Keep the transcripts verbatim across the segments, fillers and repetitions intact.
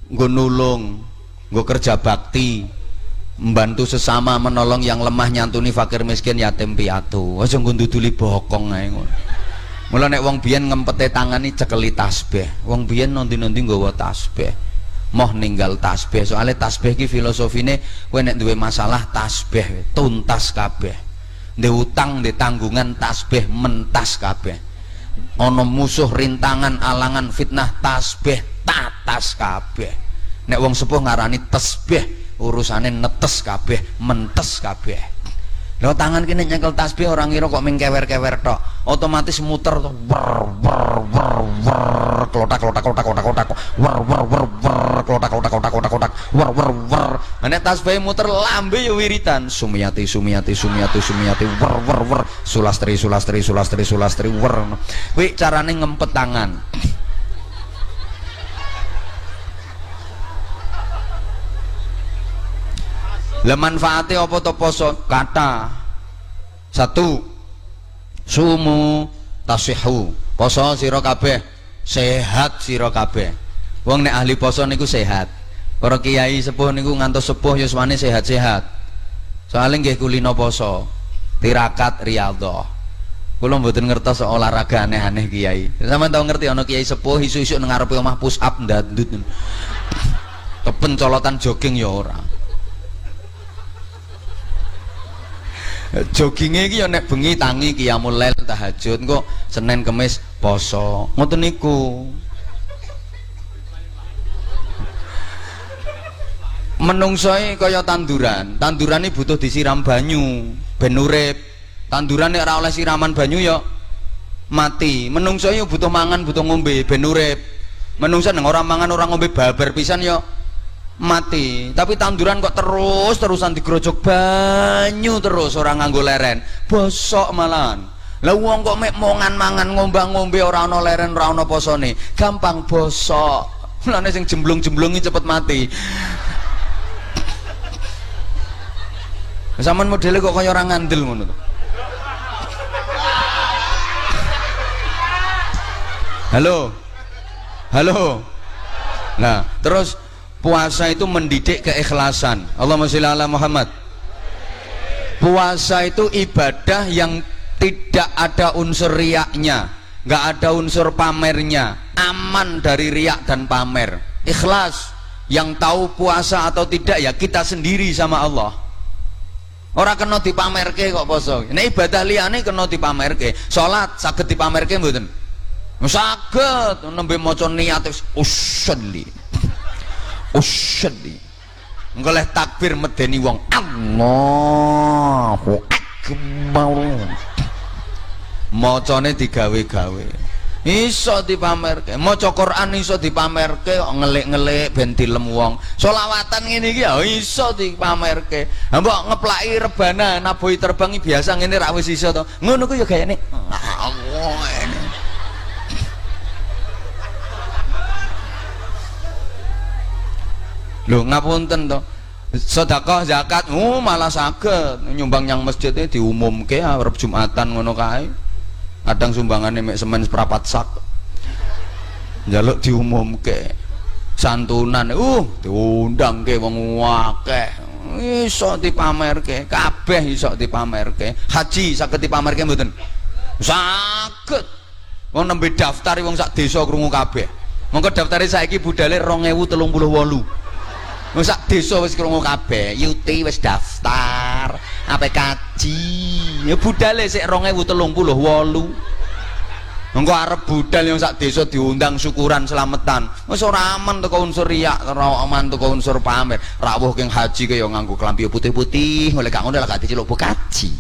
nggo nulung, nggo kerja bakti, membantu sesama, menolong yang lemah, nyantuni fakir miskin yatim piatu. Aja nggo nduduli bokong ae ngono. Mula nek wong biyen ngempete tangani cekeli tasbih. Wong biyen nondi-nondi nggawa tasbih. Moh ninggal tasbih. Soalnya tasbih ki filosofine kowe nek duwe masalah tasbih tuntas kabeh. Ndek utang, ndek tanggungan tasbih mentas kabeh. Ana musuh, rintangan, alangan, fitnah tasbih tatas kabeh. Nek wong sepuh ngarani tasbih, urusane netes kabeh, mentes kabeh. Lho tangan kene nyekel tasbih orang ngira kok ming kewer-kewer tok. Otomatis muter to. Wer wer wer wer klotak klotak klotak klotak klotak. Wer wer wer wer klotak klotak klotak klotak klotak. Wer wer wer. Nek tasbih muter lambe ya wiritan. Sumiyati sumiyati sumiyati sumiyati wer wer wer. Sulastri sulastri sulastri sulastri wer. Kuwi carane ngempet tangan. Lah manfaate apa to poso? Kata satu, sumu tasihu, poso sira kabeh sehat sira kabeh. Wong nek ahli poso niku sehat. Para kiai sepuh niku ngantos sepuh yuswane sehat-sehat. Soalnya nggih kulino poso, tirakat riyadhah. Kula mboten ngertos olahraga aneh-aneh kiai. Sampeyan tau ngerti ana kiai sepuh isu-isu nang ngarepe omah push up ndandut. Kepencolotan jogging ya ora. Joggingnya iki ya nek bengi tangi qiyamul lail tahajud, engko Senin Kemis poso. Ngoten niku. Menungsoe kaya tanduran. Tanduran iki butuh disiram banyu ben urip. Tanduran nek ora oleh siraman banyu ya mati. Menungsoe yo butuh mangan, butuh ngombe ben urip. Menungso nek ora mangan, ora ngombe babar pisan ya mati. Tapi tanduran kok terus terusan digrojok banyu terus orang nganggo leren, bosok malahan. Lah wong kok mek mongan mangan ngombang ngombe ora ana leren, ora ana posone, gampang bosok. Mulane sing jemblung-jemblungi cepet mati. Sampeyan modele kok kaya ora ngandel ngono to. Halo. Halo. Nah, terus puasa itu mendidik keikhlasan. Allahumma sholli ala Muhammad. Puasa itu ibadah yang tidak ada unsur riaknya, nggak ada unsur pamernya, aman dari riak dan pamer. Ikhlas. Yang tahu puasa atau tidak ya kita sendiri sama Allah. Orang kena dipamerke kok poso. Nek ibadah liyane kena dipamerke. Salat saged dipamerke mboten? Saged nembe maca niat usolli. Usyadi ngoleh takbir medeni wong Allahu Akbar, macane digawe-gawe iso dipamerke, maca Quran iso dipamerke, ngelik-ngelik ben dilem wong, selawatan ngene iki ya iso dipamerke. Ha mbok ngeplaki rebana naboi terbang biasa ngene ra wis iso to, ngono ku ya gayane Allah. Lho ngapunten to, sedekah zakat oh malah saged nyumbang yang masjid e diumumke arep Jumatan ngono kae. Kadang sumbangane mek semen seprapat sak. Njaluk diumumke. Santunan uh diundangke wong akeh. Iso dipamerke, kabeh iso dipamerke. Haji saged dipamerke mboten? Saged. Wong nembe daftar wong sak desa krungu kabeh. Monggo daftare saiki budale dua ribu telung puluh wolu. Wis sak desa wis krungu kabeh, Yuti wis daftar, ape kaji. Ya budale sik dua ribu telung puluh wolu. Engko arep budal yang sak desa diundang syukuran selamatan. Wis ora aman teko unsur riak, ora aman teko unsur pamer. Rawuh king haji kaya nganggo klambi putih-putih, oleh gak ngono lah gak diceluk kaji.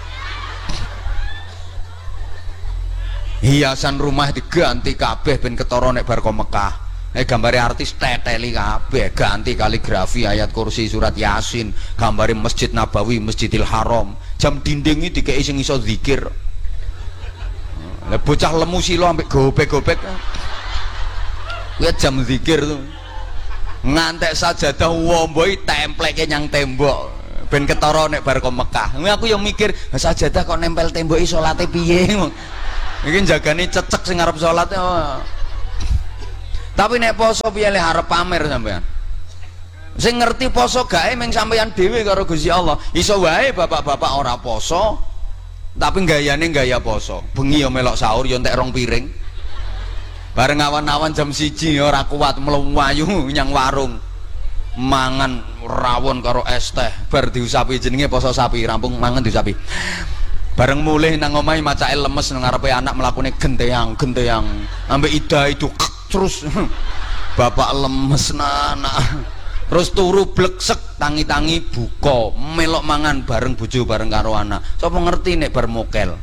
Hiasan rumah diganti kabeh ben ketara nek bar Mekah. Eh gambare artis teteli kabeh, ganti kaligrafi ayat kursi surat Yasin, gambare Masjid Nabawi, Masjidil Haram. Jam dinding iki dikeki sing iso zikir. Lah bocah lemu silo ambek gopek-gopek. Kuwi jam zikir tuh. Ngantek sajadah womboi templeke nyang tembok. Ben ketara nek bar Mekah. Aku yang mikir, sajadah kok nempel temboki salate piye? Iki jagane cecek sing arep salat. Tapi nek poso piye le arep pamer sampean. Sing ngerti poso gawe ming sampean dhewe karo Gusti Allah. Iso wae bapak-bapak ora poso, tapi gayane gaya poso. Bengi yo melok sahur yo entek rong piring. Bareng awan-awan jam siji ora kuat mlayu nyang warung. Mangan rawon karo es teh bar diusapi jenenge poso sapi rampung mangan diusapi bareng mulih nang omahe macake lemes nang ngarepe anak mlakune genteang genteang ambek ida itu terus bapak lemes nana terus turu bleksek tangi-tangi buka melok mangan bareng bojo bareng karo anak sapa ngerti nek bar mokel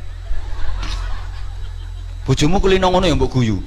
bojomu kulino ngono ya mbok guyu.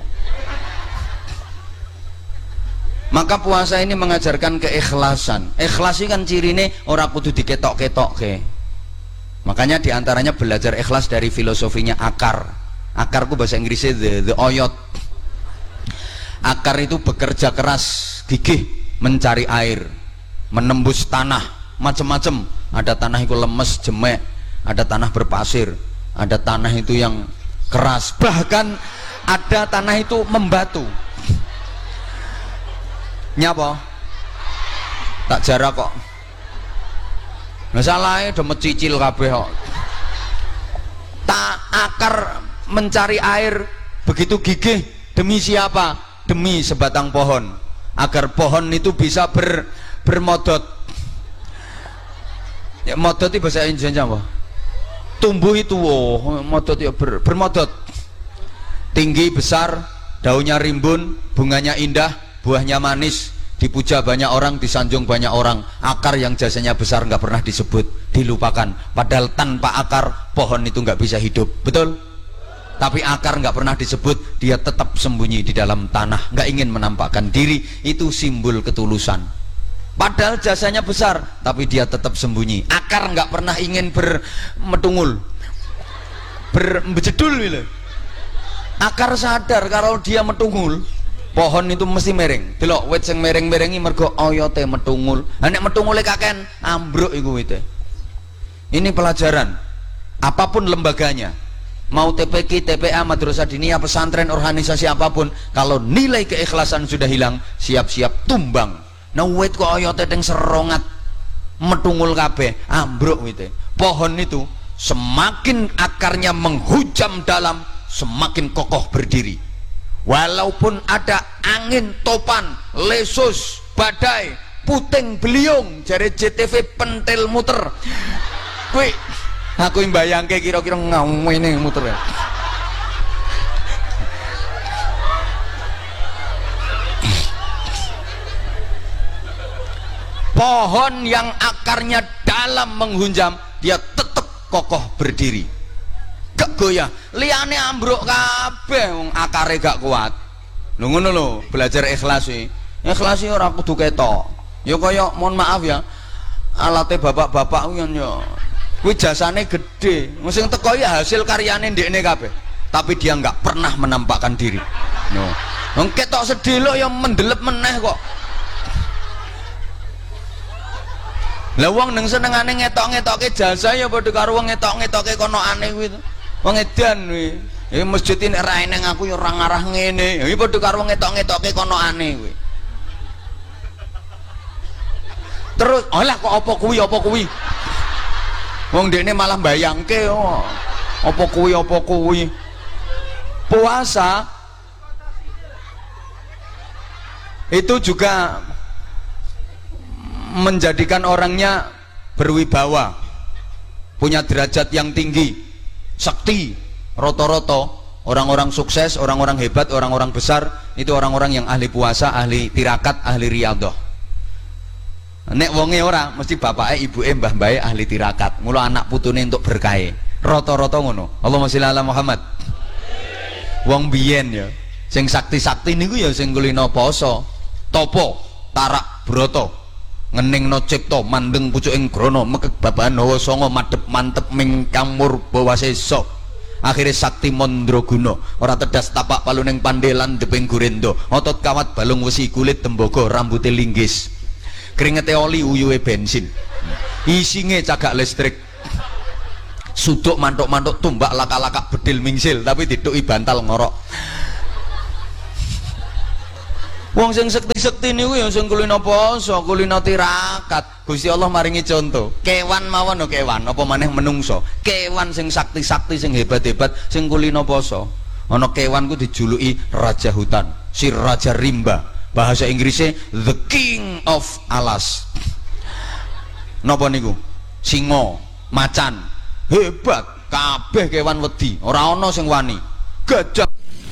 Maka puasa ini mengajarkan keikhlasan. Ikhlas ini kan cirine ora kudu diketok-ketokke. Makanya diantaranya belajar ikhlas dari filosofinya akar. Akarku bahasa Inggrisnya the, the oyot. Akar itu bekerja keras, gigih mencari air, menembus tanah, macam-macam. Ada tanah itu lemes, jemek, ada tanah berpasir, ada tanah itu yang keras, bahkan ada tanah itu membatu. Nyapa tak jarak kok masalahnya udah mencicil kabeh kok tak akar mencari air begitu gigih demi siapa? Demi sebatang pohon agar pohon itu bisa ber, bermodot ya modot itu bahasa Indonesia apa? Tumbuh itu oh, modot ya ber, bermodot tinggi besar daunnya rimbun bunganya indah buahnya manis, dipuja banyak orang, disanjung banyak orang. Akar yang jasanya besar nggak pernah disebut, dilupakan. Padahal tanpa akar pohon itu nggak bisa hidup, betul? Tapi akar nggak pernah disebut, dia tetap sembunyi di dalam tanah, nggak ingin menampakkan diri. Itu simbol ketulusan. Padahal jasanya besar, tapi dia tetap sembunyi. Akar nggak pernah ingin bermetungul, berbejedul gitu. Akar sadar kalau dia metungul pohon itu mesti mereng. Delok wit sing mereng-merengi mergo oyote metungul. Lah nek metungule kaken ambruk iku wite. Ini pelajaran. Apapun lembaganya, mau T P Q, T P A, madrasah diniyah, pesantren, organisasi apapun, kalau nilai keikhlasan sudah hilang, siap-siap tumbang. Nah wit kok oyote teng serongat metungul kabeh, ambruk wite. Pohon itu semakin akarnya menghujam dalam, semakin kokoh berdiri. Walaupun ada angin topan, lesus, badai, puting beliung, jare J T V pentil muter. Kuwi aku mbayangke kira-kira ngene muter. Pohon yang akarnya dalam menghunjam, dia tetap kokoh berdiri. Gak goyah, liane ambruk kabeh wong akare gak kuat. Lho ngono lho, belajar ikhlas iki. Ikhlas iki ora kudu ketok. Ya kaya mohon maaf ya, alate bapak-bapak ku yo kuwi jasane gede. Sing teko ya hasil karyane ndekne kabeh. Tapi dia nggak pernah menampakkan diri. No. Wong ketok sedelo ya mendelep meneh kok. Lah wong nang senengane ngetok-ngetoke jasa ya padha karo wong ngetok-ngetoke kono aneh kuwi. Wong edan kuwi. Ya masjid ini ra eneng aku ya ora ngarah ngene. Ya padha karo ngetok-ngetoke kono aneh kuwi. Terus, alah kok apa kuwi apa kuwi? Wong dekne malah bayangke oh. Apa kuwi apa kuwi? Puasa itu juga menjadikan orangnya berwibawa, punya derajat yang tinggi. Sakti, roto-roto orang-orang sukses, orang-orang hebat, orang-orang besar itu orang-orang yang ahli puasa, ahli tirakat, ahli riyadhah. Nek wonge ora mesti bapake ibuke mbah-mbahe ahli tirakat, mula anak putune untuk berkahe. Rata-rata ngono. Allahumma sholli ala Muhammad. Wong biyen ya, sing sakti-sakti niku ya sing kulino poso, topo, tarak, broto. Ngeningno cipta mandeng pucuking grana mekek babahan hawa sanga madhep mantep ming kamur bawasesa akhire sakti mandraguna ora tedas tapak paluning pandelan deping gurenda otot kawat balung wesi kulit tembaga rambute linggis kringete oli uyuhe bensin isinge cagak listrik suduk mantuk-mantuk tumbak laka-laka bedil mingsil tapi dituki bantal ngorok Wong sing sekti-sekti niku ya sing kulino poso, kulino tirakat. Gusti Allah maringi contoh. Kewan mawon no kewan, apa maneh menungso. Kewan sing sakti-sakti sing hebat-hebat sing kulino poso. Ana kewan ku dijuluki raja hutan, si raja rimba. Bahasa Inggrisnya the king of alas. Napa niku? Singa, macan. Hebat, kabeh kewan wedi, ora ana sing wani. Gajah.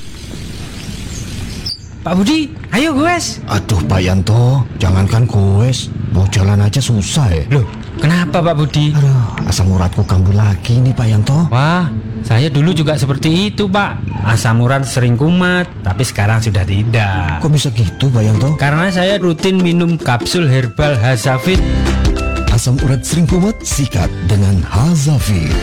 Pak Budi, ayo goes. Aduh Pak Yanto, jangankan goes, mau jalan aja susah ya. Loh, kenapa Pak Budi? Aduh, asam uratku kambuh lagi nih Pak Yanto. Wah, saya dulu juga seperti itu Pak. Asam urat sering kumat, tapi sekarang sudah tidak. Kok bisa gitu Pak Yanto? Karena saya rutin minum kapsul herbal Hazafit. Asam urat sering kumat, sikat dengan Hazafit.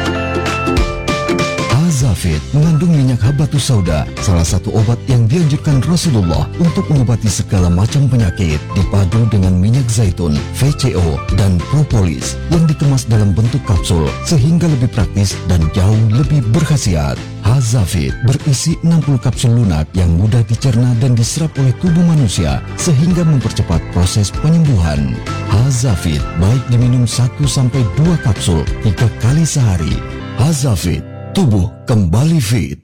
Hazafit mengandung minyak habatus sauda, salah satu obat yang dianjurkan Rasulullah untuk mengobati segala macam penyakit, dipadu dengan minyak zaitun, V C O, dan propolis yang dikemas dalam bentuk kapsul sehingga lebih praktis dan jauh lebih berkhasiat. Hazafit berisi enam puluh kapsul lunak yang mudah dicerna dan diserap oleh tubuh manusia sehingga mempercepat proses penyembuhan. Hazafit baik diminum satu sampai dua kapsul tiga kali sehari. Hazafit, tubuh kembali fit.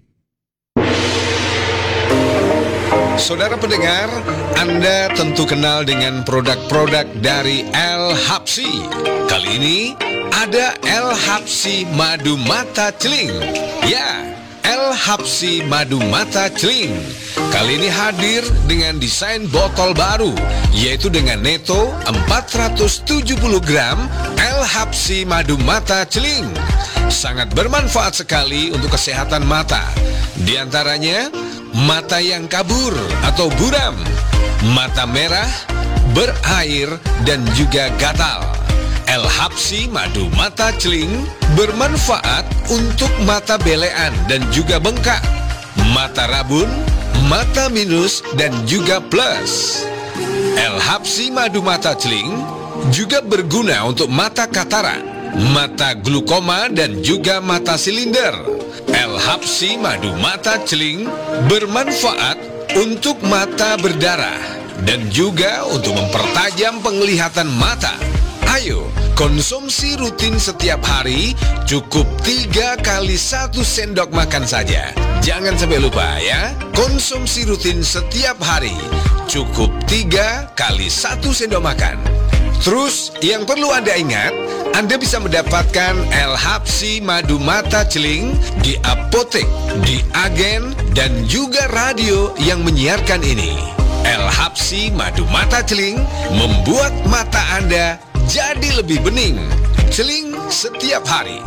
Saudara pendengar, Anda tentu kenal dengan produk-produk dari El-Habsyi. Kali ini ada El-Habsyi Madu Mata Celing. Ya, El-Habsyi Madu Mata Celing. Kali ini hadir dengan desain botol baru, yaitu dengan neto empat ratus tujuh puluh gram El-Habsyi Madu Mata Celing. Sangat bermanfaat sekali untuk kesehatan mata. Di antaranya, mata yang kabur atau buram, mata merah, berair, dan juga gatal. El-Habsyi Madu Mata Celing bermanfaat untuk mata belean dan juga bengkak, mata rabun, mata minus, dan juga plus. El-Habsyi Madu Mata Celing juga berguna untuk mata katarak, mata glukoma, dan juga mata silinder. El-Habsyi Madu Mata Celing bermanfaat untuk mata berdarah dan juga untuk mempertajam penglihatan mata. Ayo, konsumsi rutin setiap hari, cukup tiga kali satu sendok makan saja. Jangan sampai lupa ya, konsumsi rutin setiap hari, cukup tiga kali satu sendok makan. Terus, yang perlu Anda ingat, Anda bisa mendapatkan El-Habsyi Madu Mata Celing di apotek, di agen, dan juga radio yang menyiarkan ini. El-Habsyi Madu Mata Celing membuat mata Anda jadi lebih bening. Celing setiap hari.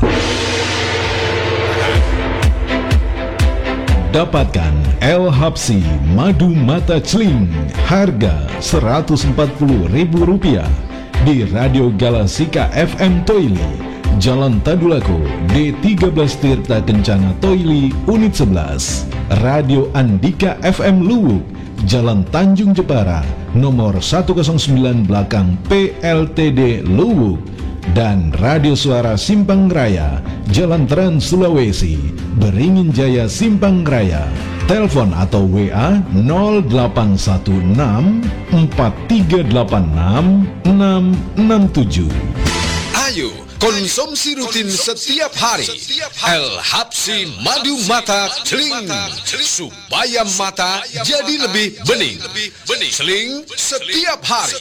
Dapatkan El-Habsyi Madu Mata Celing harga seratus empat puluh ribu rupiah di Radio Galasika F M Toili, Jalan Tadulako, D tiga belas Tirta Kencana Toili, Unit sebelas. Radio Andika F M Luwuk, Jalan Tanjung Jepara, nomor seratus sembilan belakang P L T D Luwuk. Dan Radio Suara Simpang Raya, Jalan Trans Sulawesi, Beringin Jaya Simpang Raya. Telepon atau W A nol delapan satu enam empat tiga delapan enam enam enam tujuh. Ayo, konsumsi rutin setiap hari El-Habsyi Madu Mata Celing supaya mata jadi lebih bening. Celing setiap hari.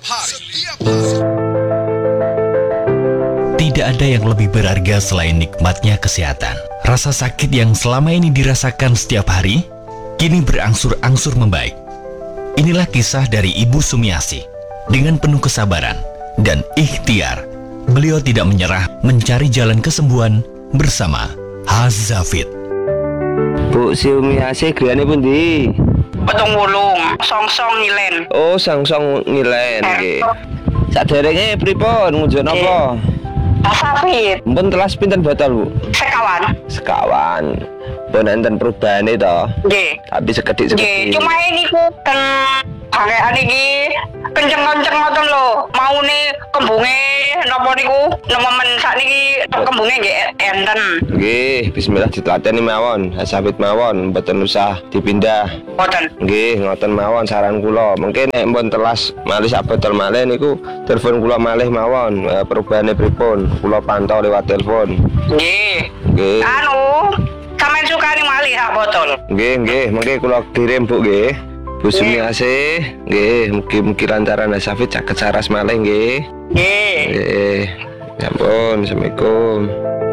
Tidak ada yang lebih berharga selain nikmatnya kesehatan. Rasa sakit yang selama ini dirasakan setiap hari, kini berangsur-angsur membaik. Inilah kisah dari Ibu Sumiasi. Dengan penuh kesabaran dan ikhtiar, beliau tidak menyerah mencari jalan kesembuhan bersama Hazafit. Bu Sumiasi griyane pundi? Petung wulung, songsong ngilen. Oh, songsong ngilen nggih. Saderenge pripun ngunjuk napa? Hazafit. Mpun telas pinten botol, Bu? Sekawan. Sekawan. Pun enten perubahane to? Nggih. Tapi sekedhik-sekedhik. Nggih, cuma ini ku kan pakean iki kenceng-kenceng ngoten lho. Maune kembunge napa niku nemen sakniki kembunge nggih enten. Nggih, bismillah ditlateni mawon, sabit mawon, mboten usah dipindah. Mboten. Nggih, ngoten mawon saran kula. Mungkin nek mbon telas malih sak botol malih niku telepon kula malih mawon, e, perubahane pripun? Kula pantau lewat telepon. Nggih. Nggih. Anu, sampean sukani malih sak botol. Nggih, nggih, mengke kula kirim Bu nggih. Bu Sumiasih, nggih, mugi-mugi lantaran Safit caket saras malih nggih. Nggih. Nggih. Ya ampun, Assalamualaikum.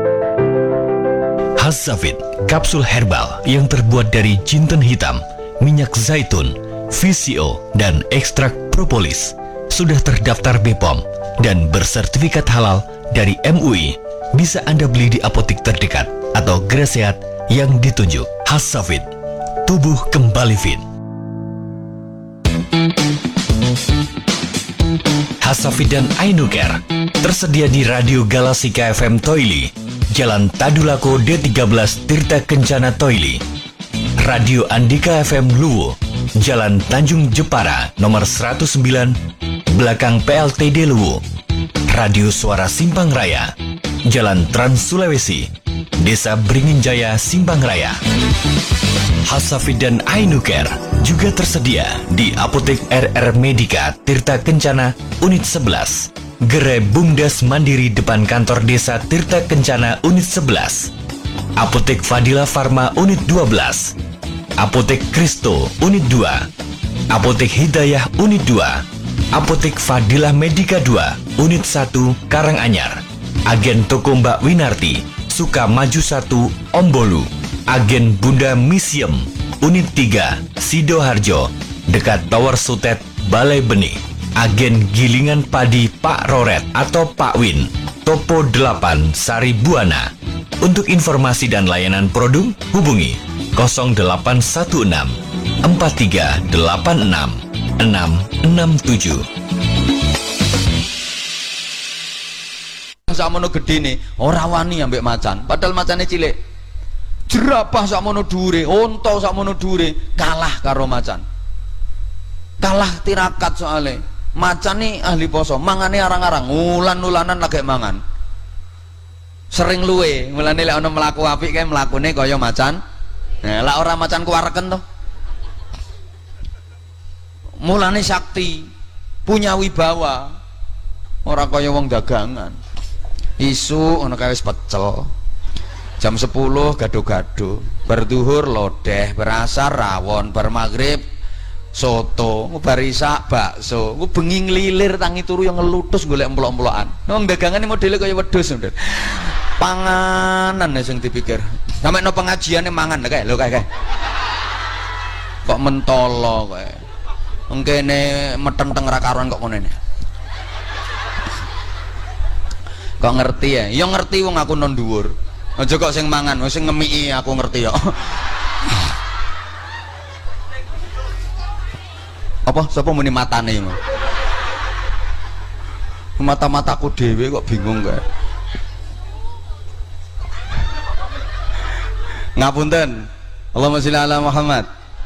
Hasafit, kapsul herbal yang terbuat dari jinten hitam, minyak zaitun, V C O, dan ekstrak propolis, sudah terdaftar B P O M dan bersertifikat halal dari M U I. Bisa Anda beli di apotik terdekat atau gerai sehat yang ditunjuk. Hasafit, tubuh kembali fit. Hasafit dan Ainucare tersedia di Radio Galasika F M Toili, Jalan Tadulako D tiga belas Tirta Kencana Toili. Radio Andika F M Luwu, Jalan Tanjung Jepara nomor seratus sembilan, belakang P L T D Luwu. Radio Suara Simpang Raya, Jalan Trans Sulawesi, Desa Bringinjaya, Simpang Raya. Hasafit dan Ainucare juga tersedia di Apotek R R Medika Tirta Kencana Unit sebelas, Gerai Bumdes Mandiri depan kantor desa Tirta Kencana Unit sebelas, Apotek Fadila Farma Unit dua belas, Apotek Kristo Unit dua, Apotek Hidayah Unit dua, Apotek Fadilah Medika dua Unit satu Karanganyar, Agen Toko Mbak Winarti Sukamaju satu Ombolu, Agen Bunda Museum Unit tiga Sidoharjo dekat Tower Sutet Balai Benih, Agen Gilingan Padi Pak Roret atau Pak Win Topo delapan Sari Buana. Untuk informasi dan layanan produk hubungi nol delapan satu enam empat tiga delapan enam enam enam tujuh. Sakmono gedene ora wani ambek macan, padahal macane cilik. Jerapah sakmono dhuwure, onta sakmono dhuwure kalah karo macan. Kalah tirakat soale. Macan nih ahli poso, mangane arang-arang, ulan-ulanan lagi mangan. Sering luwe, mulane lek ana mlaku apik kae mlakune kaya macan. Nah, lek ora macan kuwareken to. Mulane sakti, punya wibawa. Ora kaya wong dagangan. Isu ana kae wis pecel. Jam sepuluh gado-gado, berduhur lodeh, berasar rawon, bermaghrib soto, bar isya bakso, ku bengi nglilir tangi turu yang ngelutus golek emplok-emplokan. Wong dagangan iki modele kaya wedhus, Nduk. Panganan sing dipikir. Sampe no pengajiane mangan kae lho kae kae. Kok mentolo kae. Engkene metenteng ra karuan kok ngene. Kok ngerti ya? Ya ngerti wong aku non dhuwur. Aja kok sing mangan, sing ngemiki aku ngerti ya. Apa? Sapa muni matane ngono? Mata-mataku dhewe kok bingung kae. Ngapunten. Allahumma sholli ala Muhammad.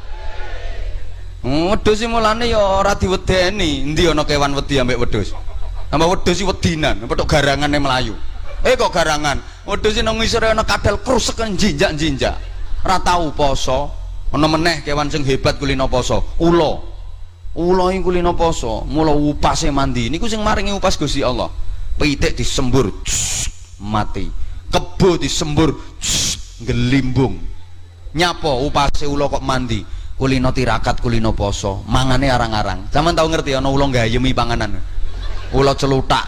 Wedhus iki mulane ya ora diwedeni. Endi ana kewan wedi ambek wedhus? Ambek wedhus iki wedinan, petuk garangane melayu. Eh kok garangan? Wedhus iki nang ngisore ana kadal krusek njinjak-njinjak. Ora tau poso. Ana meneh kewan sing hebat kulino poso. Ula. Ula iki kulino poso, mula upase mandi. Niku sing maringi upas Gusti Allah. Pitik disembur, mati. Kebo disembur, gelimbung. Nyapo upase ula kok mandi? Kulino tirakat, kulino poso. Mangane arang-arang. Sampeyan tau ngerti ana ula gayemi panganan. Ula celutak.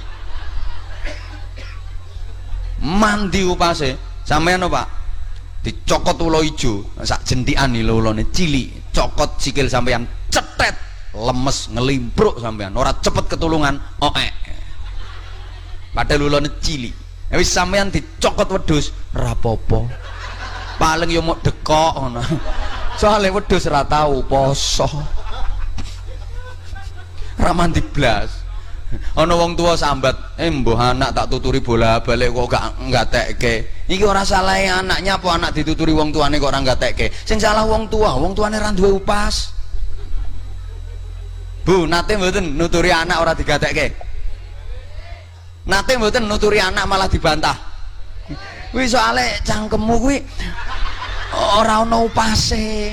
Mandi upase. Sampeyan Pak, dicokot ula ijo, sak jentikan iki lho ulane cilik. Cokot sikil sampeyan cetet, lemes ngelimpruk sampeyan. Ora cepet ketulungan, oek. Padahal ulane cilik. Wis sampeyan dicokot wedhus, ora apa-apa. Paling yo mok dekok ngono. Soale wedhus ora tau poso. Ra mandi blas. Ana wong tua sambat, "Eh mbah anak tak tuturi bola balik kok gak ngatekke." Iki ora salahe anaknya apa anak dituturi wong tuane kok ora ngatekke. Sing salah wong tua, wong tuane ra duwe upas. Bu, nate mboten nuturi anak ora digatekke. Nate mboten nuturi anak malah dibantah. Kuwi soalnya cangkemmu kuwi ora ana upase.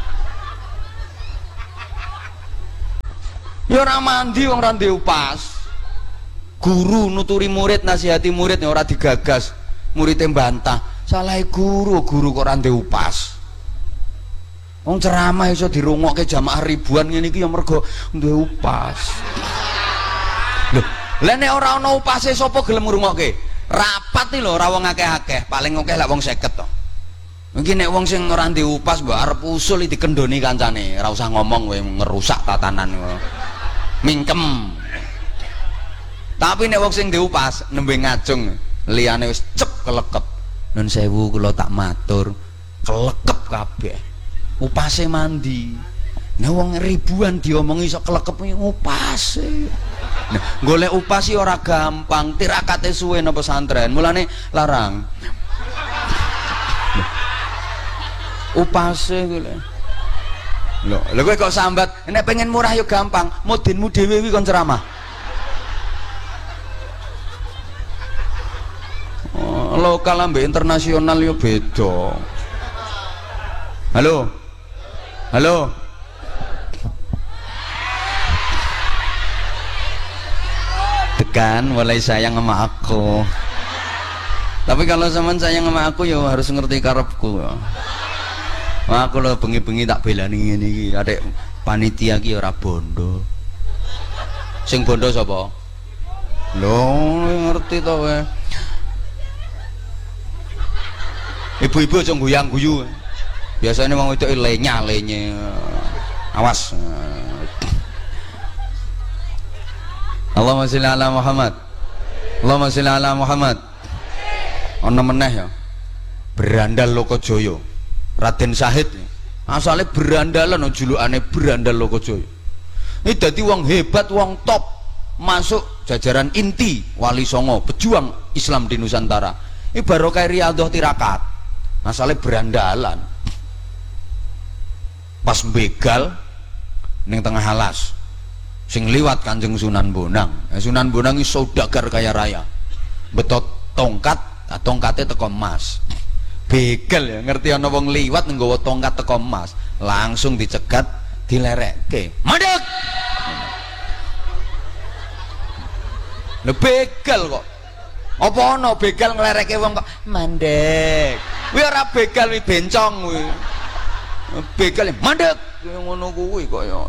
Ya ora mandi wong ora ndek upas. Guru nuturi murid, nasihati murid ya ora digagas. Muridnya bantah. Salahe guru, guru kok ora ndek upas. Wong ceramah iso dirungokke jamaah ribuan ngene iki ya mergo duwe upas. Lho, lha nek ora ana upase sapa gelem ngrungokke? Rapat iki lho ora wong akeh-akeh, paling akeh lak wong seket to. Mungkin nek wong sing ora ndek upas mbok arep usul dikendhoni kancane, ora usah ngomong kowe ngerusak tatanan. Mingkem. Tapi nek wong sing ndek upas nembe ngajung, liyane wis cep kelekep. Nun sewu kula tak matur, kelekep kabeh. Upase mandi. Nek wong ribuan diomongi iso kelekep upase. Nah, golek upas iki ora gampang, tirakate suwe nang pesantren. Mulane larang. Upase golek. Lho, lha kowe kok sambat, nek pengen murah yo gampang, mudinmu dhewe kuwi kon ceramah. Oh, lokal ambek internasional yo beda. Halo. Halo. Tekan mulai sayang sama aku. Tapi kalau zaman sayang sama aku ya harus ngerti karepku. Wah, aku lo bengi-bengi tak belani ngene iki. Adek panitia ki ora bondo. Sing bondo sapa? Lho, ngerti to kowe. Ibu-ibu aja guyang-guyu. Biasanya wong wedok lenya lenye. Awas. Allahumma sholli ala Muhammad. Allahumma sholli ala Muhammad. Ana meneh ya. Berandal Lokojoyo. Raden Syahid asale berandalan julukane Berandal Lokojoyo. Ini dadi wong hebat, wong top, masuk jajaran inti Wali Songo, pejuang Islam di Nusantara. Ini barokah Riyadhah Tirakat. Asale berandalan. Pas begal ning tengah alas. Sing liwat Kanjeng Sunan Bonang. Sunan Bonang iki saudagar kaya raya. Betot tongkat, nah tongkatnya teko emas. Begal ya, ngerti ana wong liwat nggawa tongkat teko emas, langsung dicegat, dilerekke. Mandek. Lho begal kok. Apa ana begal nglerekke wong kok mandek. Kuwi ora begal kuwi bencong kuwi. Begal mandek ngono kuwi kaya.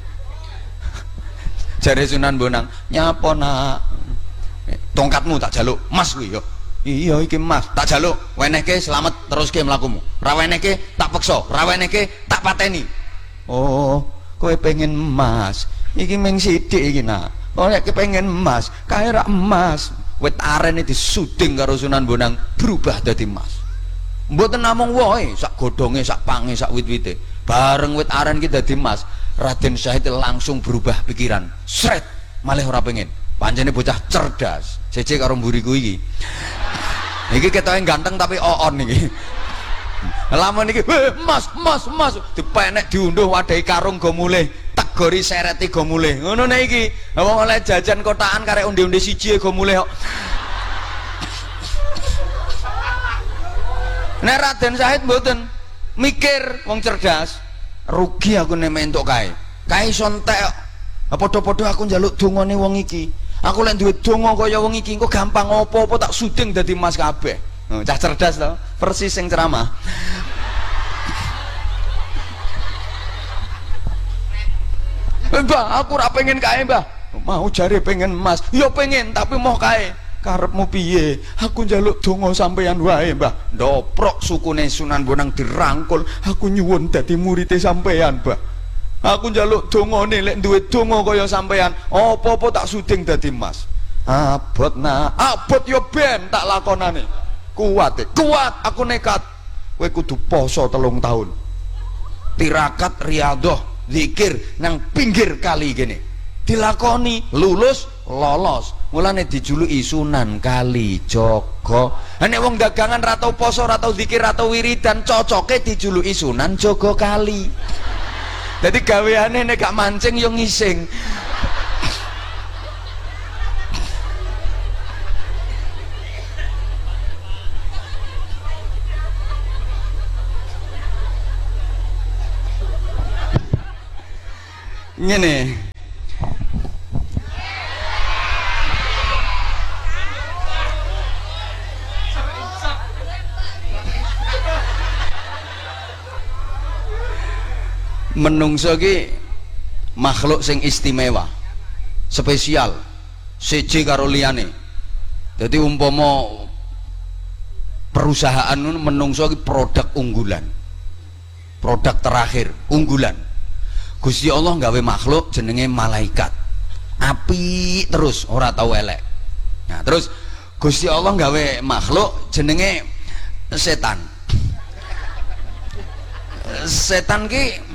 Jare Sunan Bonang, "Nyapa nak? Tongkatmu tak jaluk, emas kuwi ya." Iya iki emas, tak jaluk, wenehke selamat teruske mlakumu. Ra wenehke tak peksa, ra wenehke tak pateni. Oh, kowe pengen emas. Iki mung sithik iki nak. Oh nek pengen emas, kae ra emas. Wit aren disuding karo Sunan Bonang berubah dadi emas. Mboten namung wohe, sak godhonge, sak pange, sak wit-wite. Bareng wit aren iki dadi emas, Raden Syahid langsung berubah pikiran. Sret, malih ora pengen. Pancene bocah cerdas. Cece karo mburiku iki. Iki ketoke ganteng tapi oon iki. Lamun iki, "Heh, emas, emas, emas." Dipenek diunduh wadahi karung go mulih, tegori sereti go mulih. Ngono nek iki. Wong oleh jajan kotakan karek undi-undi siji go mulih kok. Nek Raden Syahid mboten mikir wong cerdas. Rugi aku nek entuk kae. Kae iso entek. Padha-padha aku njaluk dongane wong iki. Aku lek duwe donga kaya wong iki engko gampang apa-apa tak suding dadi emas kabeh. Oh, cah cerdas to, persis sing ceramah. Mbah, aku ora pengen kae, Mbah. Mau jare pengen emas. Ya pengen, tapi mau kae. Karepmu piye? Aku njaluk donga sampeyan wae, Mbah. Ndoprok sukune Sunan Bonang dirangkul. Aku nyuwun dadi murid sampeyan, Mbah. Aku njaluk dongane lek duwe donga kaya sampean, apa-apa tak suding dadi emas. Abot nak, abot yo ben tak lakonane. Kuat, e. kuat aku nekat. Kowe kudu poso telung tahun. Tirakat Riyadhah, zikir nang pinggir kali kene. Dilakoni, lulus, lolos. Mulane dijuluki Sunan Kalijaga. Nek wong dagangan ra tau poso, ra tau zikir, ra tau wiridan, cocoke dijuluki Sunan Jaga Kali. Jadi gaweane nek gak mancing yo ngising. ngene. Menungso ki makhluk sing istimewa, spesial, siji karo liyane. Jadi umpama perusahaan menungso ki produk unggulan, produk terakhir unggulan. Gusti Allah gawe makhluk jenenge malaikat, api terus ora tau elek. Nah terus Gusti Allah gawe makhluk jenenge setan. Setan ki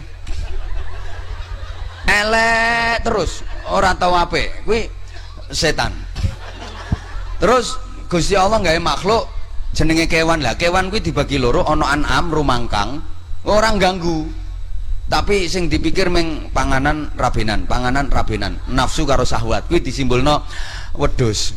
elek terus ora tau apik, kuwi setan. Terus Gusti Allah gawe makhluk jenenge kewan. Lah kewan kuwi dibagi loro, ana an'am rumangkang, ora ganggu. Tapi sing dipikir meng panganan rabenan, panganan rabenan, nafsu karo syahwat kuwi disimpulno wedhus.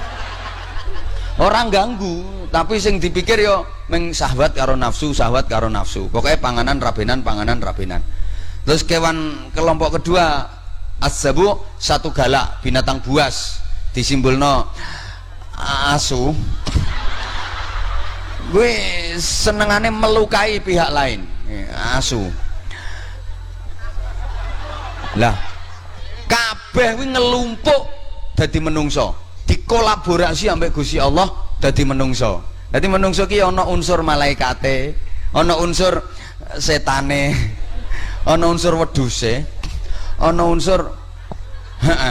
Ora ganggu, tapi sing dipikir yo meng syahwat karo nafsu, syahwat karo nafsu. Pokoknya panganan rabenan, panganan rabenan. Terus kewan kelompok kedua as-sabu, satu galak, binatang buas, disimpulno asu. Gue senengane melukai pihak lain, asu. Lah kabeh kuwi ngelumpuk dadi menungso, dikolaborasi ambek Gusti Allah dadi menungso. Dadi menungso ki ana unsur malaikate, ana unsur setane, ana unsur wedhuse, ana unsur heeh.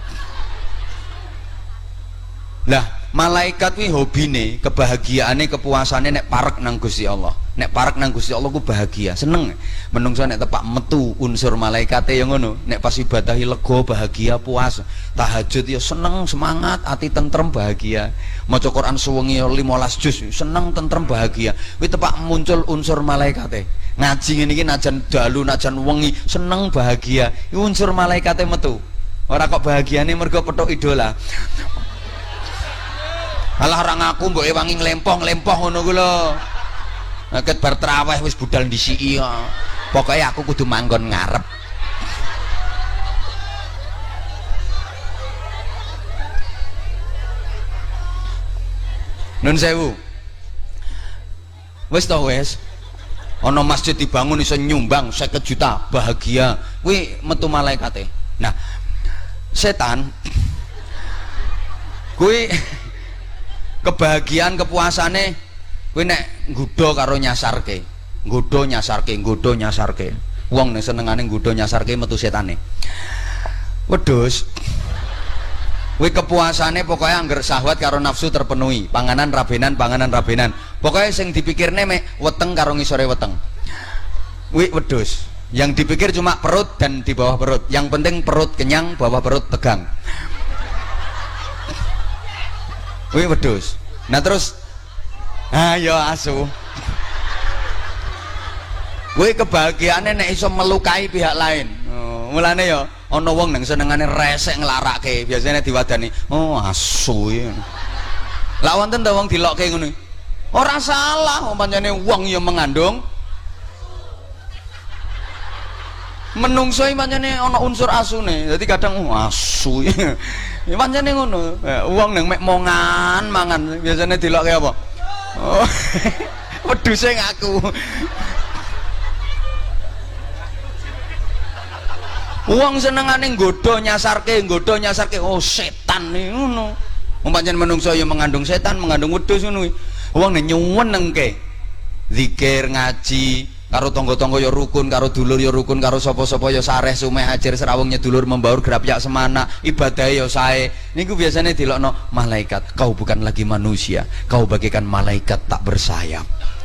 Lah malaikat kuwi hobine, kebahagiaane, kepuasane nek parek nang Gusti Allah. Nek parek nang Gusti Allah ku bahagia, seneng. Menungso nek tepak metu unsur malaikate ya ngono, nek pas ibadahi lega, bahagia, puas. Tahajud ya seneng, semangat, ati tentrem, bahagia. Maca Quran suwengi limolas juz, seneng, tentrem, bahagia. Kuwi tepak muncul unsur malaikate. Ngaji ngene iki najan dalu, najan wengi, seneng, bahagia. Iku unsur malaikate metu. Ora kok bahagiane mergo petuk idola. Alah ora ngaku mbok wangi nglempong-lempong ngono ku lho. Nek bar traweh wis budal ndisiki kok. Pokoke aku kudu manggon ngarep. Nun sewu. Wis to wis. Ana masjid dibangun iso nyumbang seket juta, bahagia. Kuwi metu malaikate. Nah, setan kuwi kebahagiaan kepuasane kuwi nek nggodha karo nyasarke, nggodha nyasarke, nggodha nyasarke. Wong nek senengane nggodha nyasarke metu setane. Wedhus kuwi kepuasane pokoke angger syahwat karo nafsu terpenuhi, panganan rabenan, panganan rabenan. Pokoke sing dipikirne mek weteng karo ngisore weteng. Kuwi wedhus. Yang dipikir cuma perut dan di bawah perut. Yang penting perut kenyang, bawah perut tegang. Kuwi wedhus. Nah terus ayo asu. Kuwi kebahagiaane nek iso melukai pihak lain. Oh, mulane ya ana wong nang senengane resek nglarake, biasane diwadani, "Oh, asu iki." Lah wonten ta wong dilokke ngono. Ora salah, pancene wong ya mengandung menungso iki pancene ana unsur asune. Dadi kadang oh, asu iki. Ya pancene ngono. Wong nang mek mongan mangan, biasane dilokke apa? Oh, wedhuse ngaku. Wong senengane nggodha nyasarke, nggodha nyasarke. Oh, setan iki ngono. Wong pancen menungso ya mengandung setan, mengandung wedhus ngono kuwi. Wong nek nyuwenengke zikir, ngaji, karo tangga-tangga ya rukun, karo dulur ya rukun, karo sapa-sapa ya sareh, sumeh, ajar, serawung, nyedulur, membaur, grapyak, semana, ibadah ya sae. Niku biasanya dilokno malaikat. Kau bukan lagi manusia, kau bagaikan malaikat tak bersayap.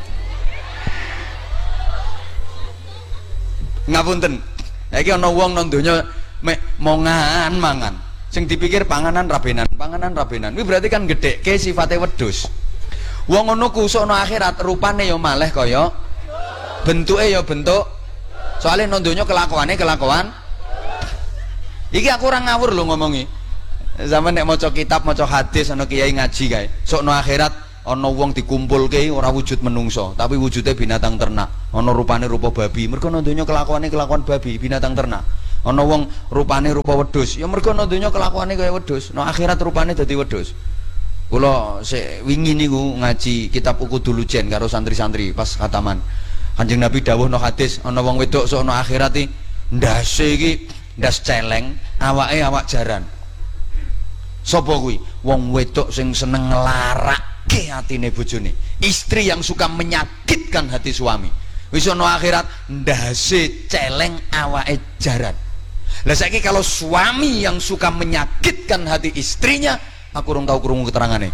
Ngapunten. Iki ana wong nang donya mek mongan mangan. Sing dipikir panganan rabenan, panganan rabenan. Kuwi berarti kan gedhekke sifate wedhus. Wong ngono kusuk nang akhirat rupane ya maleh kaya bentuke ya bentuk. Soale nang donya kelakuane kelakuan. Iki aku ora ngawur lho ngomongi. Zaman nek maca kitab, maca hadis ana kiai ngaji kae. Sok nang akhirat ana wong dikumpulke ora wujud menungso, tapi wujude binatang ternak. Ana rupane rupa babi. Mergo nang donya kelakuane kelakuan babi, binatang ternak. Ana wong rupane rupa wedhus, ya mergo ana donya kelakuane kaya wedhus, no akhirat rupane dadi wedhus. Kula sik wingi niku ngaji kitab Ukudul Ujen karo santri-santri pas khataman. Kanjeng Nabi dawuh no hadis, ana wong wedok sok ana akhirat iki ndase iki ndas celeng, awake awak jaran. Sapa kuwi? Wong wedok sing seneng nglarake atine bojone, istri yang suka menyakitkan hati suami. Wis ana akhirat ndase celeng, awake jaran. Lah saiki kalau suami yang suka menyakitkan hati istrinya, aku urung tahu krungu keterangane.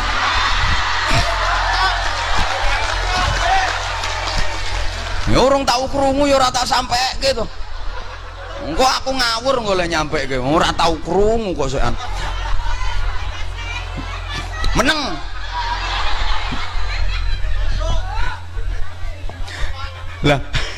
Ya urung tahu krungu ya ora tak sampeke to. Engko aku ngawur golek nyampeke, ora tahu krungu kok sekan. Meneng. Lah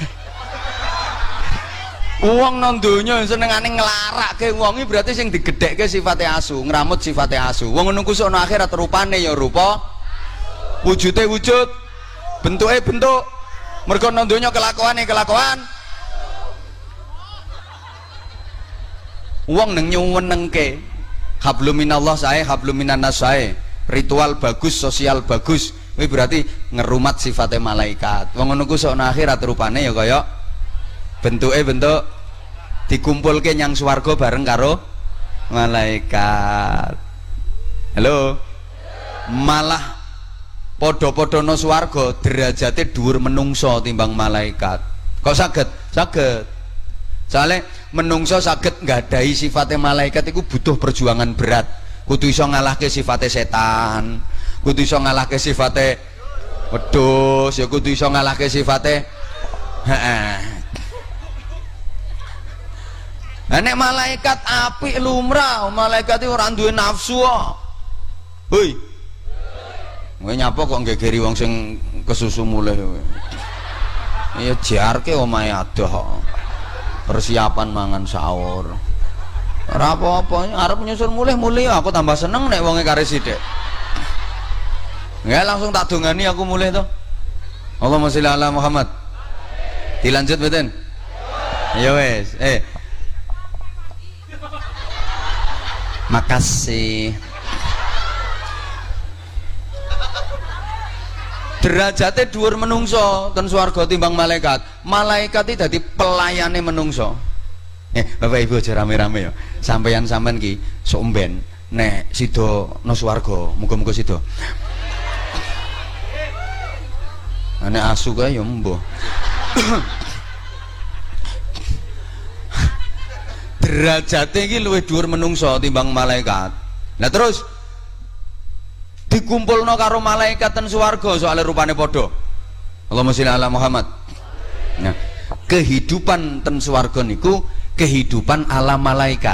uang nang donya senengane nglarake wong iki berarti sing digedhekke sifate asu, ngramut sifate asu. Wong ngono ku sok ana akhirat rupane ya rupa, wujude wujud, bentuke bentuk. Mergo nang donya kelakuane kelakuan. Wong nang nyuwenengke hablum minallah sae, hablum minannas sae. Ritual bagus, sosial bagus. Kuwi berarti ngerumat sifate malaikat. Wong ngono ku sok ana akhirat rupane ya kaya bentuke bentuk dikumpulke nyang swarga bareng karo malaikat. Halo. Malah padha-padha no swarga derajate dhuwur menungso timbang malaikat. Kok saged? Saged. Soale menungso saged nggadahi sifate malaikat iku butuh perjuangan berat. Kudu iso ngalahke sifate setan, kudu iso ngalahke sifate wedhus, ya kudu iso ngalahke sifate heeh. Nek malaikat apik lumrah, malaikat iki ora duwe nafsu kok. Hoi. Kowe nyapa kok nggegeri wong sing kesusu mulih kowe. Ya jarke omahe adoh kok. Persiapan mangan sahur. Ora apa-apa, arep nyusul mulih-mulih aku tambah seneng nek wonge kare sithik. Ya langsung tak dongani aku mulih to. Allahumma sholli ala Muhammad. Dilanjut mboten? Ya wis, eh. Makasih. Derajate dhuwur menungso ten swarga timbang malaikat. Malaikat iki dadi pelayane menungso. Eh, Bapak Ibu aja rame-rame ya. Sampeyan-sampeyan ki sok mben nek sida nang swarga, muga-muga sida. Nek asu kae ya mbuh. Derajate iki luwih dhuwur menungso timbang malaikat. Nah terus dikumpulno karo malaikat ten swarga soalnya rupane padha. Allahumma sholli ala Muhammad. Nah, kehidupan ten swarga niku kehidupan ala malaikat.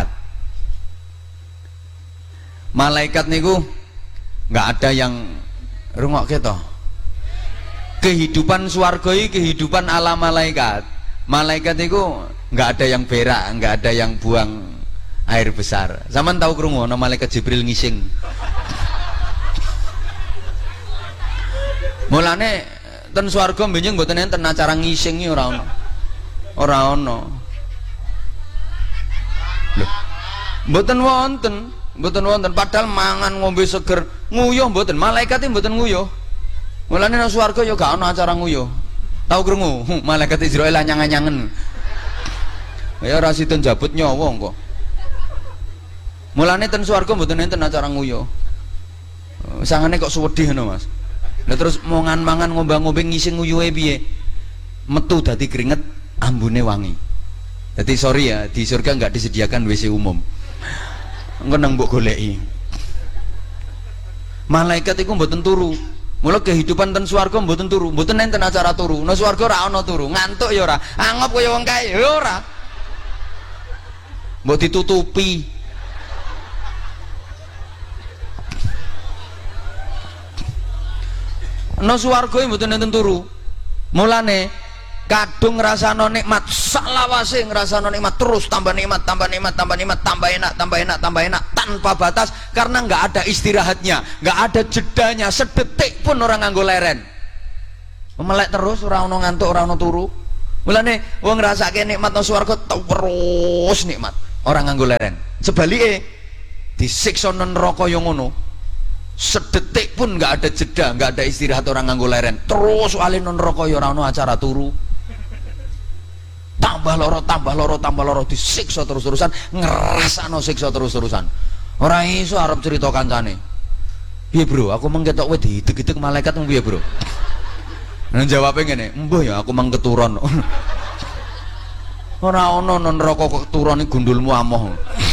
Malaikat niku nggak ada yang rungokke to. Kehidupan swarga iki kehidupan ala malaikat. Malaikat niku nggak ada yang berak, nggak ada yang buang air besar. Zaman tahu krungu ana malaikat Jibril ngising. Mulane ten swarga mbenjing mboten enten acara ngising iki ora ono. Ora ono. Lho. Mboten wonten, mboten wonten padahal mangan ngombe seger, nguyuh mboten. Malaikat iki mboten nguyuh. Mulane nang swarga ya gak ono acara nguyuh. Tahu krungu? Malaikat Israil anyang-anyangen. Ya ora sida njabut nyawa kok. Mulane ten swarga mboten enten acara nguyuh. Sangane kok suwedih ngono, Mas. Lah terus mangan-mangan ngombe-ngombe ngising nguyuhe piye? Metu dadi keringet, ambune wangi. Jadi sorry ya, di surga nggak disediakan W C umum. Engko nang mbok goleki. Malaikat iku mboten turu. Mula kehidupan ten swarga mboten turu, mboten enten acara turu. Nang swarga ora ana turu, ngantuk ya ora, angop kaya wong kae ya ora. Mbok ditutupi. Nang swarga mboten enten turu. Mulane kadung ngrasano nikmat salawase ngrasano nikmat terus tambah nikmat tambah nikmat tambah nikmat tambah enak tambah enak tambah enak tanpa batas karena nggak ada istirahatnya, nggak ada jedanya sedetik pun orang nganggo leren melek terus, orang ono ngantuk, orang ono turu. Mulane wong ngrasake nikmat nang swarga terus nikmat, ora nganggo leren. Sebalike disiksa nang neraka yo ngono. Sedetik pun nggak ada jeda, nggak ada istirahat orang nganggo leren. Terus soalé nang neraka yo ora ono acara turu. Tambah loro, tambah loro, tambah loro, disiksa terus-terusan, ngrasakno siksa terus-terusan. Ora iso arep cerita kancane. Piye bro, aku mengketok kowe diideg-ideg malaikat piye bro? Nang jawabe ngene, "Mbah ya aku mang keturon." Ora ono nang neraka kok keturon gundulmu amoh.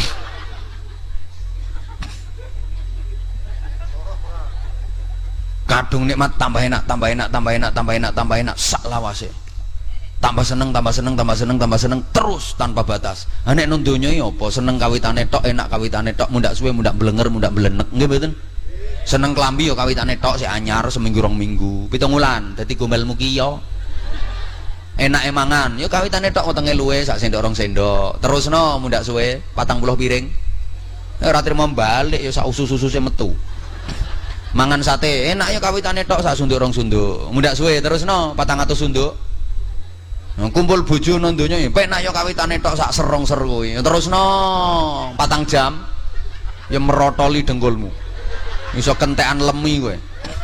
Kadung nikmat tambah enak, tambah enak, tambah enak, tambah enak, tambah enak, sak lawase. Tambah seneng, tambah seneng, tambah seneng, tambah seneng terus tanpa batas. Ha nek nang donya ya apa? Seneng kawitane tok, enak kawitane tok, mundak suwe, mundak blenger, mundak belenek. Nggih mboten? Seneng klambi ya kawitane tok sik anyar seminggu rong minggu, pitung wulan dadi gombelmu ki ya. Enake mangan ya kawitane tok wetenge luwe sak sendok rong sendok. Terusno mundak suwe patang puluh piring. Ora trimo balik ya sak usus-ususe metu. Mangan sate enak ya kawitane tok sak sunduk rong sunduk. Mundak suwe terusno patang atus sunduk. Nah, kumpul bojo nang donya ya penak ya kawitane tok sak serong-ser kuwi. Terusno patang jam ya merotoli dengkulmu. Iso kentekan lemi kowe.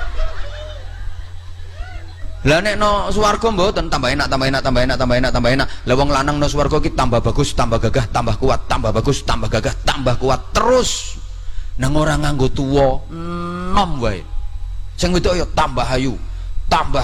Lah nek no swarga mboten tambah enak, tambah enak, tambah enak, tambah enak, tambah enak. Lah wong lanang no swarga ki tambah bagus, tambah gagah, tambah kuat, tambah bagus, tambah gagah, tambah kuat terus. Nang ora nganggo tuwa, enom wae. Sing wedok ya tambah ayu, tambah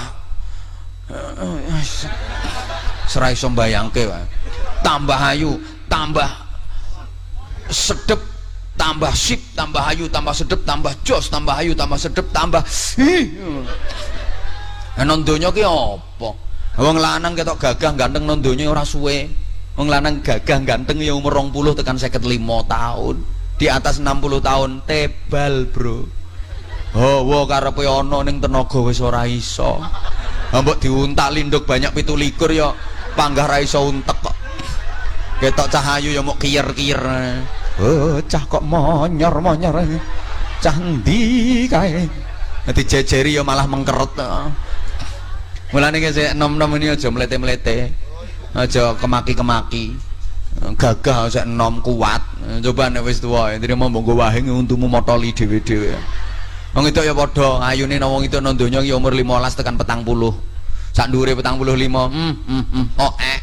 serai iso mbayangke wae. Tambah ayu, tambah sedep, tambah sip, tambah ayu, tambah sedep, tambah jos, tambah ayu, tambah sedep, tambah ih. Nang donya ki apa? Wong lanang ketok gagah ganteng nang donya ora suwe. Wong lanang gagah ganteng ya umur rong puluh tekan seket lima tahun. Di atas enam puluh tahun tebal, Bro. Hawa karepe ana ning tenaga wis ora iso. Mbok diuntak linduk banyak pitu likur ya panggah ra iso untek kok. Ketok cahayu ya mok kiyer-kiyer. Oh, cah kok monyor-monyor. Cah ndi kae. Dadi jejeri ya malah mengkerut. Mulane sik enom-enom ini aja mlete-mlete. Aja kemaki-kemaki. Gagah sik enom kuat. Coba nek wis tuwa, trimo mbok wahing untumu motoli dhewe-dhewe. Wong itu ya padha ayune nang wong itu nang donya ki umur lima belas tekan petang puluh. Sak dhuwure petang puluh lima. Hmm, hmm, hmm. Oh, eh.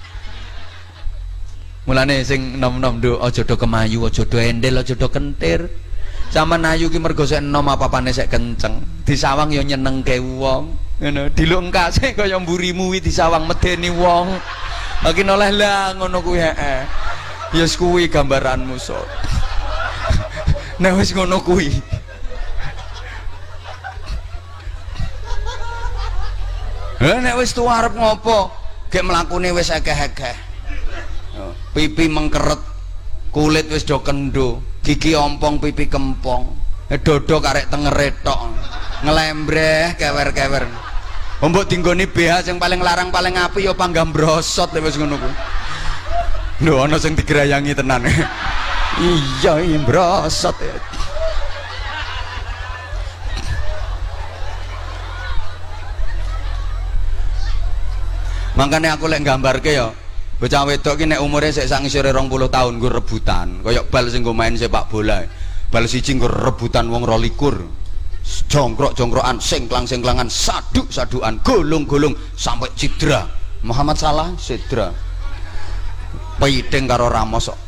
Mulane sing enom-enom nduk aja do kemayu, aja do endel, aja do kentir. Sampeyan ayu ki mergo sik enom apa-apane sik kenceng. Disawang ya nyenengke wong. Ngono, diluk engkase kaya mburimu wi disawang medeni wong. Lagi noleh lah ngono kuwi heeh. Ya wis kuwi gambaranmu so. Nek wis ngono kuwi. Lah nek wis tuwa arep ngopo? Gek mlakune wis akeh-akeh. Pipi mengkeret, kulit wis do kendo, gigi ompong, pipi kempong, dodo karek tengere tok, ngelembreh kewer-kewer. Mbok dinggoni B H yang paling larang paling apik ya panggah brosot wis ngono kuwi. Lho ana sing digerayangi tenan. Iya, iya brosot ya. Makanya aku lek nggambarke ya bocah wedok ki nek umure sik sak ngisore rong puluh tahun nggo rebutan kaya bal sing nggo main sepak bola. Bal siji nggo rebutan wong rolikur. Jongkrok-jongkrokan, singklang-singklangan, saduk-sadukan, golong-golong sampai cidra. Muhammad Salah cidra. Piting karo Ramos kok.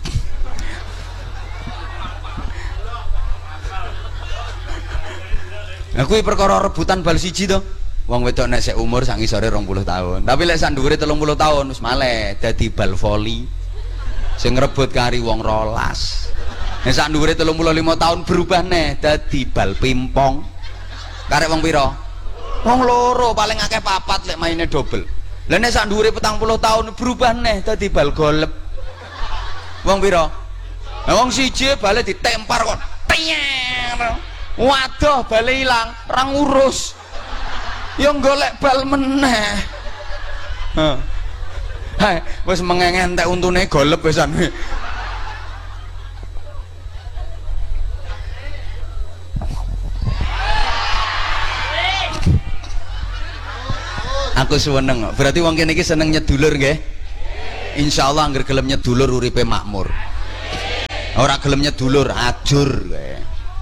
Nah kuwi perkara rebutan bal siji to. Wong wedok nek sik umur sak ngisore rong puluh tahun. Tapi lek sak dhuwure telung puluh tahun wis maleh dadi bal voli. Sing ngrebut kari wong rolas. Nek sak dhuwure telung puluh lima tahun berubah neh dadi bal pimpong. Karek wong pira? Wong loro, paling akeh papat lek maine double. Lah nek sak dhuwure petang puluh tahun berubah neh dadi bal golep. Wong pira? Lah wong siji bale ditempar kok. Tiyer. Waduh bale ilang, ora ngurus. Ya golek bal meneh. Heeh. Hai, wis mengengen tek untune golep wisan. Aku seneng. Berarti wong kene iki seneng nyedulur nggih. Insyaallah angger gelem nyedulur uripe makmur. Ora gelem nyedulur ajur kae.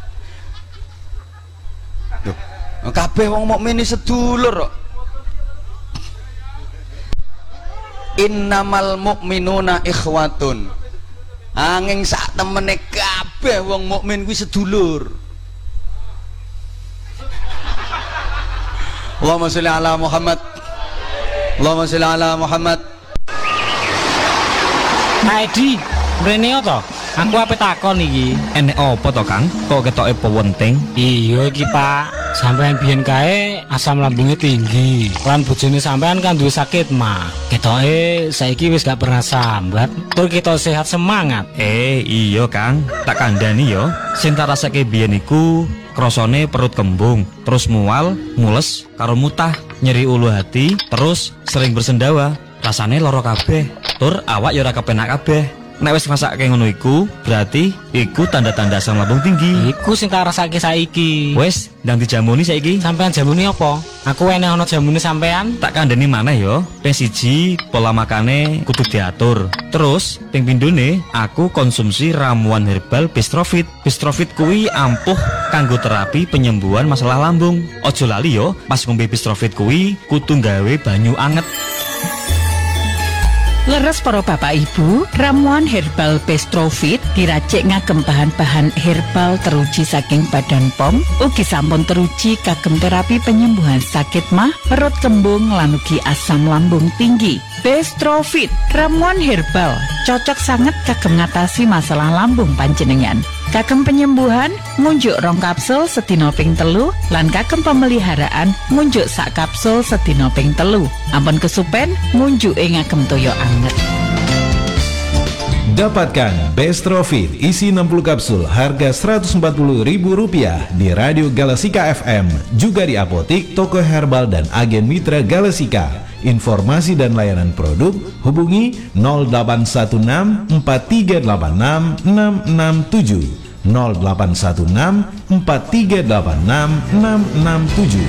Loh, kabeh wong mukmin iki sedulur kok. Innamal mu'minuna ikhwatun. Anging sak temene kabeh wong mukmin kuwi sedulur. Allahumma sholli ala Muhammad. Allahumma sholli ala Muhammad. Pak Edi, mrene to? Aku ape takon iki? Enek apa to, Kang? Kok ketoke penting? Iya iki, Pak. Sampean biyen kae asam lambungnya tinggi. Lan bojone sampean kan duwe sakit mah. Ketoke saiki wis gak pernah sambat. Tur kita sehat semangat. Eh, iya, Kang. Tak kandhani yo. Sing tak rasake biyen iku krasane perut kembung, terus mual, mules, karo mutah, nyeri ulu hati, terus sering bersendawa. Rasane lara kabeh. Tur awak yo ora kepenak kabeh. Nek wis ngrasake ngono iku, berarti iku tanda-tanda asam lambung tinggi. Iku sing tak rasake saiki. Wes, ndang dijamuni saiki. Sampean jamune apa? Aku enek ana jamune sampean. Tak kandhani maneh yo. Ping siji, pola makane kudu diatur. Terus, ping pindhone, aku konsumsi ramuan herbal Bistrofit. Bistrofit kuwi ampuh kanggo terapi penyembuhan masalah lambung. Ojo lali yo, pas ngombe Bistrofit kuwi kudu gawe banyu anget. Leres para bapak ibu, ramuan herbal Bistrofit diracik ngagem bahan-bahan herbal teruji saking Badan P O M, ugi sampun teruji kagem terapi penyembuhan sakit mah, perut kembung lan ugi asam lambung tinggi. Bistrofit, ramuan herbal, cocok sangat kagem ngatasi masalah lambung panjenengan. Kagem penyembuhan, ngunjuk rong kapsul sedina ping telu, lan kagem pemeliharaan, ngunjuk sak kapsul sedina ping telu. Ampun kesupen, ngunjuk ing ngagem toyo anget. Dapatkan Bistrofit isi enam puluh kapsul harga seratus empat puluh ribu rupiah di Radio Galasika F M, juga di apotik, toko herbal dan agen mitra Galasika. Informasi dan layanan produk hubungi nol delapan satu enam empat tiga delapan enam enam enam tujuh, nol delapan satu enam empat tiga delapan enam enam enam tujuh.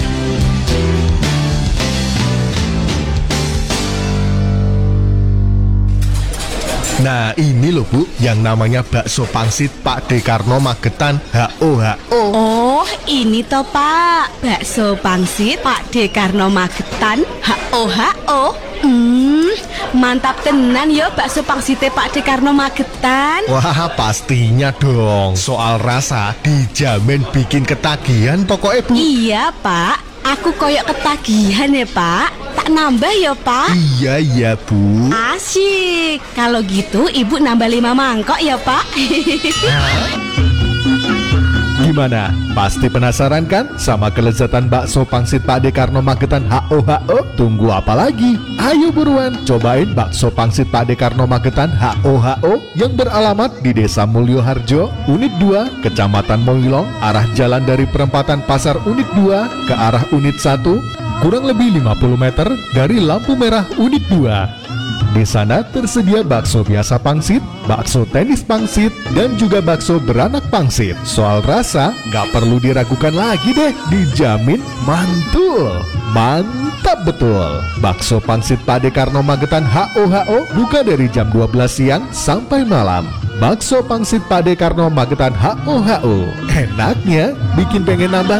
Nah ini loh Bu, yang namanya bakso pangsit Pak Dekarno Magetan H O H O. Oh ini toh Pak, bakso pangsit Pak Dekarno Magetan H O H O. Hmm, mantap tenan yo bakso pangsite Pak Dekarno Magetan. Wah pastinya dong, soal rasa dijamin bikin ketagihan pokoknya Bu. Iya Pak, aku koyok ketagihan ya Pak. Tak nambah ya Pak. Iya iya Bu. Asyik. Kalau gitu ibu nambah lima mangkok ya Pak. Gimana? Pasti penasaran kan sama kelezatan bakso pangsit Pak Dekarno Magetan H O H O? Tunggu apa lagi? Ayo buruan cobain bakso pangsit Pak Dekarno Magetan H O H O yang beralamat di Desa Mulyoharjo, Unit dua, Kecamatan Mongilong, arah jalan dari perempatan Pasar Unit dua ke arah Unit satu, kurang lebih lima puluh meter dari lampu merah Unit dua. Di sana tersedia bakso biasa pangsit, bakso tenis pangsit, dan juga bakso beranak pangsit. Soal rasa, nggak perlu diragukan lagi deh, dijamin mantul, mantap betul. Bakso pangsit Pak Dekarno Magetan H O H O buka dari jam dua belas siang sampai malam. Bakso pangsit Pak Dekarno Magetan H O H O, enaknya bikin pengen nambah